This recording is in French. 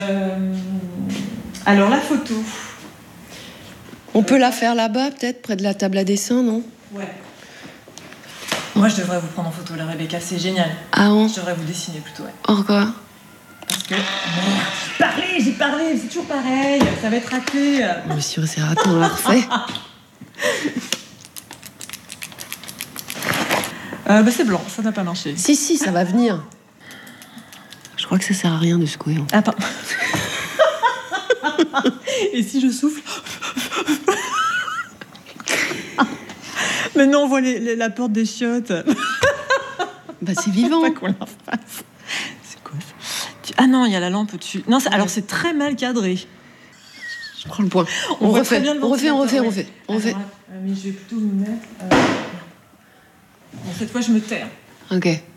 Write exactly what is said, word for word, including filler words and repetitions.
Euh, alors, la photo. On peut la faire là-bas, peut-être, près de la table à dessin, non? Ouais. Moi, je devrais vous prendre en photo, la Rebecca, c'est génial. Ah bon? Je devrais vous dessiner plutôt, ouais. Pourquoi? Parce que... Merde, j'ai parlé, j'ai parlé, c'est toujours pareil, ça va être raté. Monsieur, c'est raté, on l'a refait. euh, bah, c'est blanc, ça n'a pas marché. Si, si, ça va venir. Je crois que ça sert à rien de secouer. En fait. Attends. Et si je souffle? Mais non, on voit les, les, la porte des chiottes. Bah, c'est vivant. Pas qu'on la fasse. C'est quoi ça? Ah non, il y a la lampe au-dessus. Non, alors c'est très mal cadré. Je prends le point. On, on refait. Bien le on refait, on refait, ouais. on refait, on refait. Alors, euh, mais je vais plutôt me mettre... Euh... Bon, cette fois, je me tais. Ok.